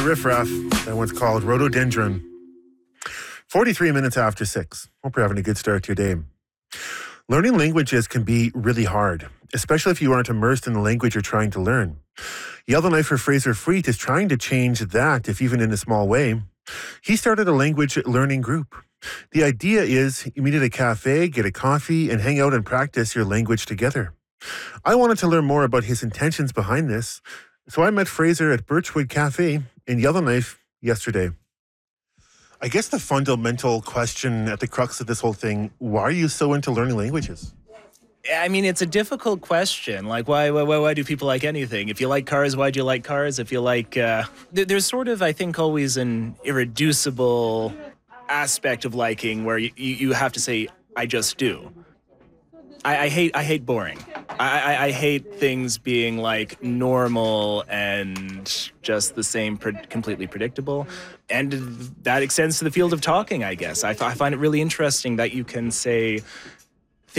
Riffraff. That one's called Rhododendron. 43 minutes after 6. Hope you're having a good start to your day. Learning languages can be really hard, especially if you aren't immersed in the language you're trying to learn. Yellowknife for Fraser Freet is trying to change that, if even in a small way. He started a language learning group. The idea is you meet at a cafe, get a coffee, and hang out and practice your language together. I wanted to learn more about his intentions behind this, so I met Fraser at Birchwood Cafe in Yellowknife yesterday. I guess the fundamental question at the crux of this whole thing, why are you so into learning languages? I mean, it's a difficult question. Like, why do people like anything? If you like cars, why do you like cars? If you like... there's sort of, I think, always an irreducible aspect of liking where you have to say, I just do. I hate boring. I hate things being like normal and just the same, completely predictable. And that extends to the field of talking, I guess. I find it really interesting that you can say